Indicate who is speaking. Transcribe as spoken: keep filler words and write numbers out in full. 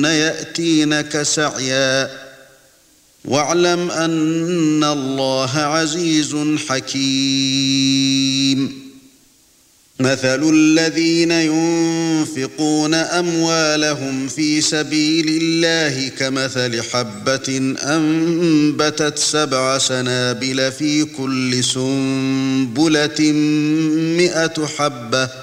Speaker 1: إحداهن يأتينك سعيا واعلم أن الله عزيز حكيم مثل الذين ينفقون أموالهم في سبيل الله كمثل حبة أنبتت سبع سنابل في كل سنبلة مئة حبة